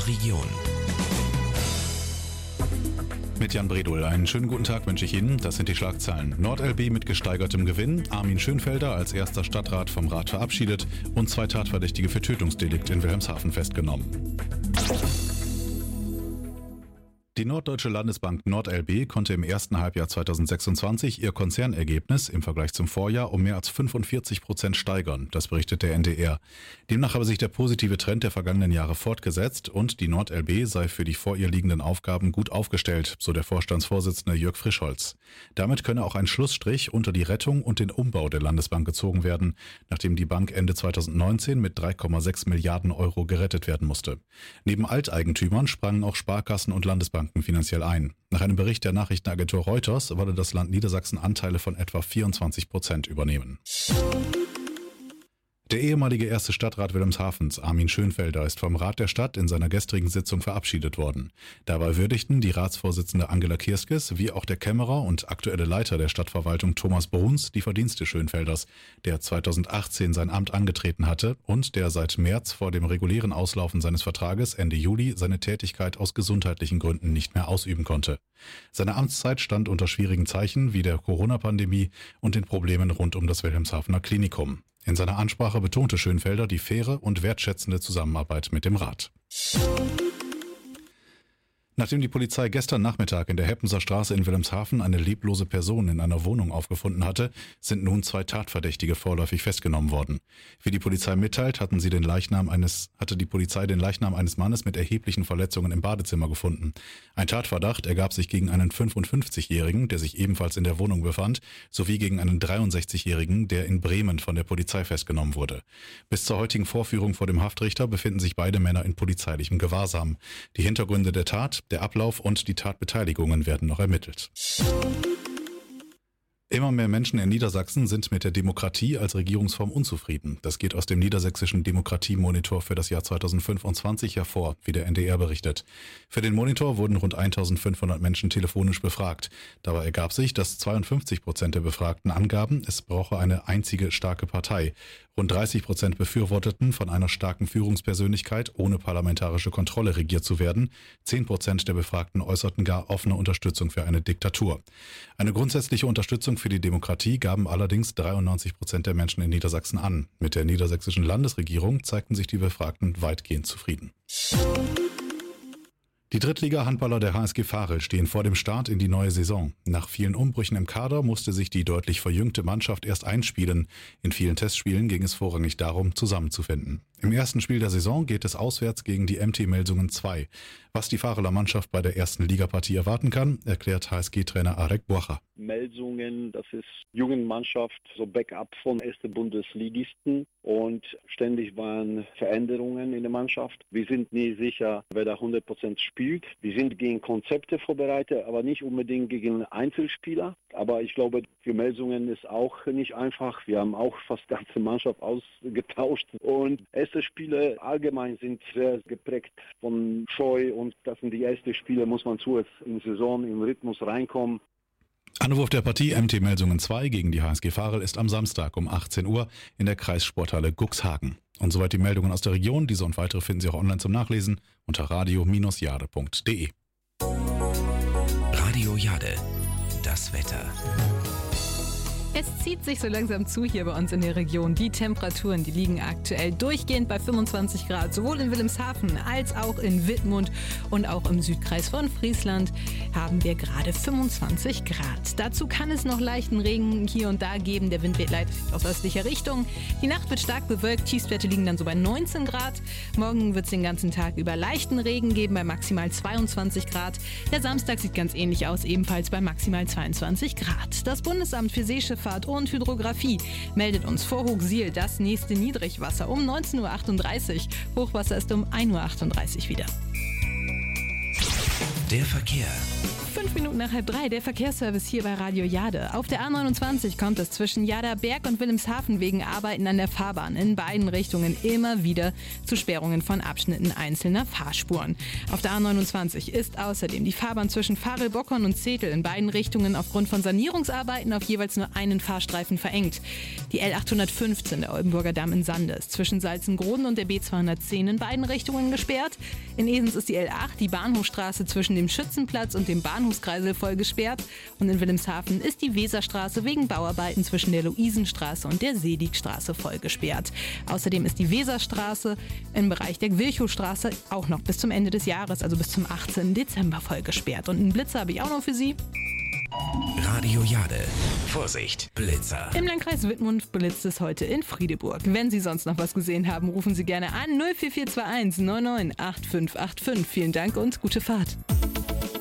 Region. Mit Jan Bredul. Einen schönen guten Tag wünsche ich Ihnen. Das sind die Schlagzeilen. NordLB mit gesteigertem Gewinn, Armin Schönfelder als erster Stadtrat vom Rat verabschiedet und 2 Tatverdächtige für Tötungsdelikt in Wilhelmshaven festgenommen. Die Norddeutsche Landesbank NordLB konnte im ersten Halbjahr 2026 ihr Konzernergebnis im Vergleich zum Vorjahr um mehr als 45% steigern, das berichtet der NDR. Demnach habe sich der positive Trend der vergangenen Jahre fortgesetzt und die NordLB sei für die vor ihr liegenden Aufgaben gut aufgestellt, so der Vorstandsvorsitzende Jörg Frischholz. Damit könne auch ein Schlussstrich unter die Rettung und den Umbau der Landesbank gezogen werden, nachdem die Bank Ende 2019 mit 3,6 Milliarden Euro gerettet werden musste. Neben Alteigentümern sprangen auch Sparkassen und Landesbanken finanziell ein. Nach einem Bericht der Nachrichtenagentur Reuters wolle das Land Niedersachsen Anteile von etwa 24% übernehmen. Der ehemalige erste Stadtrat Wilhelmshavens, Armin Schönfelder, ist vom Rat der Stadt in seiner gestrigen Sitzung verabschiedet worden. Dabei würdigten die Ratsvorsitzende Angela Kirskes wie auch der Kämmerer und aktuelle Leiter der Stadtverwaltung Thomas Bruns die Verdienste Schönfelders, der 2018 sein Amt angetreten hatte und der seit März vor dem regulären Auslaufen seines Vertrages Ende Juli seine Tätigkeit aus gesundheitlichen Gründen nicht mehr ausüben konnte. Seine Amtszeit stand unter schwierigen Zeichen wie der Corona-Pandemie und den Problemen rund um das Wilhelmshavener Klinikum. In seiner Ansprache betonte Schönfelder die faire und wertschätzende Zusammenarbeit mit dem Rat. Nachdem die Polizei gestern Nachmittag in der Heppenser Straße in Wilhelmshaven eine leblose Person in einer Wohnung aufgefunden hatte, sind nun 2 Tatverdächtige vorläufig festgenommen worden. Wie die Polizei mitteilt, hatte die Polizei den Leichnam eines Mannes mit erheblichen Verletzungen im Badezimmer gefunden. Ein Tatverdacht ergab sich gegen einen 55-Jährigen, der sich ebenfalls in der Wohnung befand, sowie gegen einen 63-Jährigen, der in Bremen von der Polizei festgenommen wurde. Bis zur heutigen Vorführung vor dem Haftrichter befinden sich beide Männer in polizeilichem Gewahrsam. Die Hintergründe der Tat, der Ablauf und die Tatbeteiligungen werden noch ermittelt. Immer mehr Menschen in Niedersachsen sind mit der Demokratie als Regierungsform unzufrieden. Das geht aus dem niedersächsischen Demokratiemonitor für das Jahr 2025 hervor, wie der NDR berichtet. Für den Monitor wurden rund 1500 Menschen telefonisch befragt. Dabei ergab sich, dass 52% der Befragten angaben, es brauche eine einzige starke Partei. Rund 30% befürworteten, von einer starken Führungspersönlichkeit ohne parlamentarische Kontrolle regiert zu werden. 10% der Befragten äußerten gar offene Unterstützung für eine Diktatur. Eine grundsätzliche Unterstützung für die Demokratie gaben allerdings 93% der Menschen in Niedersachsen an. Mit der niedersächsischen Landesregierung zeigten sich die Befragten weitgehend zufrieden. Die Drittliga-Handballer der HSG Varel stehen vor dem Start in die neue Saison. Nach vielen Umbrüchen im Kader musste sich die deutlich verjüngte Mannschaft erst einspielen. In vielen Testspielen ging es vorrangig darum, zusammenzufinden. Im ersten Spiel der Saison geht es auswärts gegen die MT Melsungen 2. Was die Vareler Mannschaft bei der ersten Ligapartie erwarten kann, erklärt HSG-Trainer Arek Boacha. Melsungen, das ist Jugendmannschaft, so Backup von ersten Bundesligisten und ständig waren Veränderungen in der Mannschaft. Wir sind nie sicher, wer da 100% spielt. Wir sind gegen Konzepte vorbereitet, aber nicht unbedingt gegen Einzelspieler. Aber ich glaube, für Melsungen ist auch nicht einfach. Wir haben auch fast ganze Mannschaft ausgetauscht und erste Spiele allgemein sind sehr geprägt von Scheu und das sind die ersten Spiele, muss man zuerst in Saison, im Rhythmus reinkommen. Anwurf der Partie MT Melsungen 2 gegen die HSG Varel ist am Samstag um 18 Uhr in der Kreissporthalle Cuxhagen. Und soweit die Meldungen aus der Region. Diese und weitere finden Sie auch online zum Nachlesen unter radio-jade.de. Radio Jade, das Wetter. Es zieht sich so langsam zu hier bei uns in der Region. Die Temperaturen, die liegen aktuell durchgehend bei 25 Grad, sowohl in Wilhelmshaven als auch in Wittmund und auch im Südkreis von Friesland haben wir gerade 25 Grad. Dazu kann es noch leichten Regen hier und da geben. Der Wind weht leicht aus östlicher Richtung. Die Nacht wird stark bewölkt. Tiefstwerte liegen dann so bei 19 Grad. Morgen wird es den ganzen Tag über leichten Regen geben bei maximal 22 Grad. Der Samstag sieht ganz ähnlich aus, ebenfalls bei maximal 22 Grad. Das Bundesamt für Seeschifffahrt und Hydrographie meldet uns vor Hochsiel das nächste Niedrigwasser um 19.38 Uhr. Hochwasser ist um 1.38 Uhr wieder. Der Verkehr. 5 Minuten nach 2:30, der Verkehrsservice hier bei Radio Jade. Auf der A29 kommt es zwischen Jaderberg und Wilhelmshaven wegen Arbeiten an der Fahrbahn in beiden Richtungen immer wieder zu Sperrungen von Abschnitten einzelner Fahrspuren. Auf der A29 ist außerdem die Fahrbahn zwischen Farel-Bockern und Zetel in beiden Richtungen aufgrund von Sanierungsarbeiten auf jeweils nur einen Fahrstreifen verengt. Die L815, der Oldenburger Damm in Sande, ist zwischen Salzengroden und der B210 in beiden Richtungen gesperrt. In Esens ist die L8, die Bahnhofstraße zwischen dem Schützenplatz und dem Bahnhofskreisel voll gesperrt. Und in Wilhelmshaven ist die Weserstraße wegen Bauarbeiten zwischen der Luisenstraße und der Seligstraße voll gesperrt. Außerdem ist die Weserstraße im Bereich der Wilchowstraße auch noch bis zum Ende des Jahres, also bis zum 18. Dezember voll gesperrt. Und einen Blitzer habe ich auch noch für Sie. Radio Jade. Vorsicht, Blitzer. Im Landkreis Wittmund blitzt es heute in Friedeburg. Wenn Sie sonst noch was gesehen haben, rufen Sie gerne an 04421 99 8585. Vielen Dank und gute Fahrt.